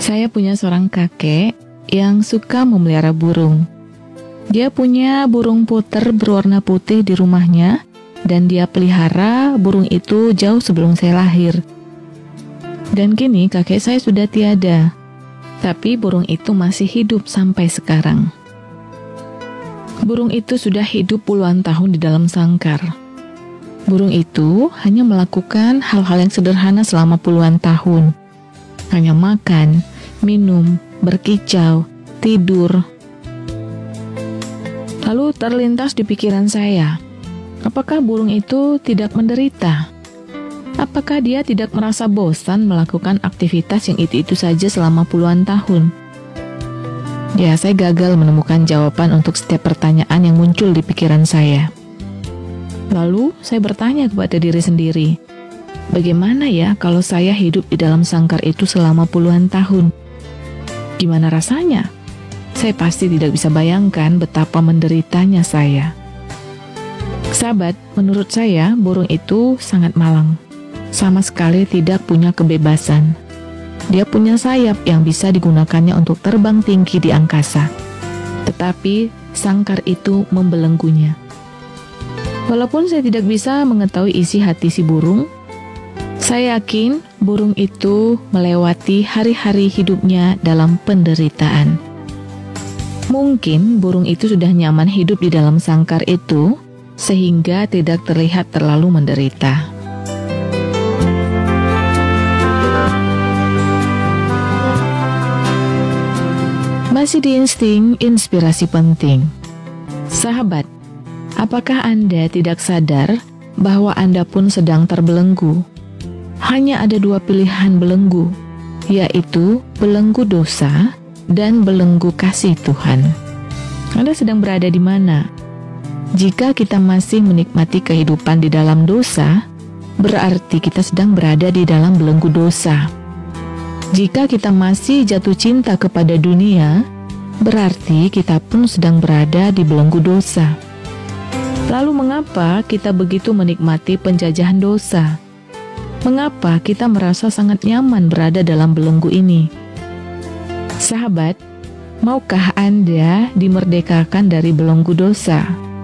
Saya punya seorang kakek yang suka memelihara burung. Dia punya burung puter berwarna putih di rumahnya, dan dia pelihara burung itu jauh sebelum saya lahir. Dan kini kakek saya sudah tiada, tapi burung itu masih hidup sampai sekarang. Burung itu sudah hidup puluhan tahun di dalam sangkar. Burung itu hanya melakukan hal-hal yang sederhana selama puluhan tahun. Hanya makan, minum, berkicau, tidur. Lalu terlintas di pikiran saya, apakah burung itu tidak menderita? Apakah dia tidak merasa bosan melakukan aktivitas yang itu-itu saja selama puluhan tahun? Ya, saya gagal menemukan jawaban untuk setiap pertanyaan yang muncul di pikiran saya. Lalu, saya bertanya kepada diri sendiri, bagaimana ya kalau saya hidup di dalam sangkar itu selama puluhan tahun? Gimana rasanya? Saya pasti tidak bisa bayangkan betapa menderitanya saya. Sahabat, menurut saya burung itu sangat malang. Sama sekali tidak punya kebebasan. Dia punya sayap yang bisa digunakannya untuk terbang tinggi di angkasa. Tetapi sangkar itu membelenggunya. Walaupun saya tidak bisa mengetahui isi hati si burung, saya yakin burung itu melewati hari-hari hidupnya dalam penderitaan. Mungkin burung itu sudah nyaman hidup di dalam sangkar itu, sehingga tidak terlihat terlalu menderita. Masih di insting inspirasi penting. Sahabat, apakah Anda tidak sadar bahwa Anda pun sedang terbelenggu? Hanya ada dua pilihan belenggu, yaitu belenggu dosa dan belenggu kasih Tuhan. Anda sedang berada di mana? Jika kita masih menikmati kehidupan di dalam dosa, berarti kita sedang berada di dalam belenggu dosa. Jika kita masih jatuh cinta kepada dunia, berarti kita pun sedang berada di belenggu dosa. Lalu mengapa kita begitu menikmati penjajahan dosa? Mengapa kita merasa sangat nyaman berada dalam belenggu ini? Sahabat, maukah Anda dimerdekakan dari belenggu dosa?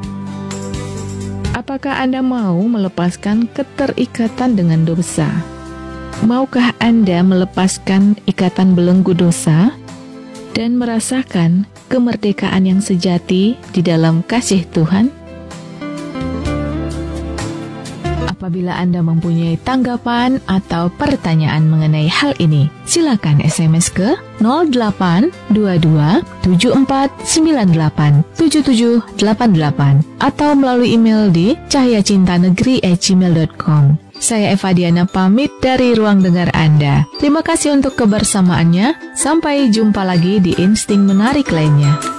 Apakah Anda mau melepaskan keterikatan dengan dosa? Maukah Anda melepaskan ikatan belenggu dosa dan merasakan kemerdekaan yang sejati di dalam kasih Tuhan? Apabila Anda mempunyai tanggapan atau pertanyaan mengenai hal ini, silakan SMS ke 0822-7498-7788 atau melalui email di cahayacintanegeri@gmail.com. Saya Eva Diana pamit dari ruang dengar Anda. Terima kasih untuk kebersamaannya. Sampai jumpa lagi di insting menarik lainnya.